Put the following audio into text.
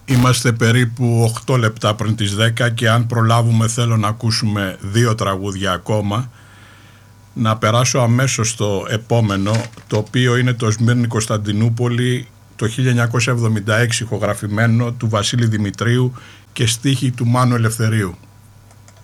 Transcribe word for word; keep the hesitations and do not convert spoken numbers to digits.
Είμαστε περίπου οκτώ λεπτά πριν τις δέκα και αν προλάβουμε θέλω να ακούσουμε δύο τραγούδια ακόμα. Να περάσω αμέσως στο επόμενο, το οποίο είναι το Σμύρνη Κωνσταντινούπολη, το χίλια εννιακόσια εβδομήντα έξι ηχογραφημένο, του Βασίλη Δημητρίου και στίχη του Μάνου Ελευθερίου.